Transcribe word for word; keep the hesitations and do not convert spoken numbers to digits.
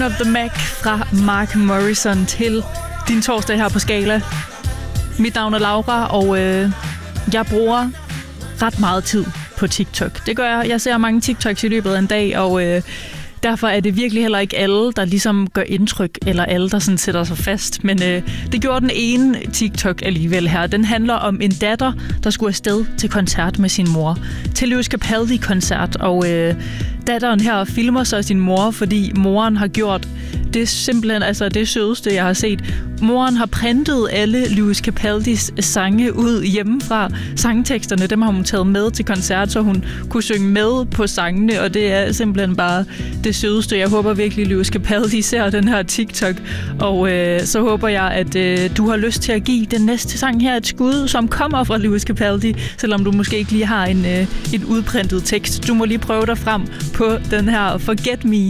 Of the Mac fra Mark Morrison til din torsdag her på Skala. Mit navn er Laura, og øh, jeg bruger ret meget tid på TikTok. Det gør jeg. Jeg ser mange TikToks i løbet af en dag, og øh, derfor er det virkelig heller ikke alle, der ligesom gør indtryk, eller alle, der sådan sætter sig fast. Men øh, det gjorde den ene TikTok alligevel her. Den handler om en datter, der skulle afsted til koncert med sin mor. Til Lewis Capaldi-koncert, og øh, datteren her filmer så sin mor, fordi moren har gjort det simpelthen altså det sødeste, jeg har set. Moren har printet alle Lewis Capaldis sange ud hjemmefra. Sangteksterne, dem har hun taget med til koncert, så hun kunne synge med på sangene, og det er simpelthen bare det sødeste. Jeg håber virkelig, Lewis Capaldi ser den her TikTok, og øh, så håber jeg, at øh, du har lyst til at give den næste sang her et skud, som kommer fra Lewis Capaldi, selvom du måske ikke lige har en, øh, en udprintet tekst. Du må lige prøve dig frem på den her Forget Me